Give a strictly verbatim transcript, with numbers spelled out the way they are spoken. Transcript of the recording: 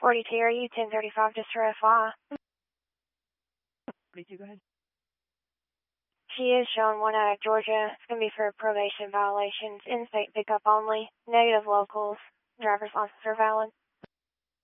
forty-two, are you ten thirty-five just for F Y? forty-two, go ahead. She is showing one out of Georgia. It's going to be for probation violations. In-state pickup only. Negative locals. Driver's license are valid.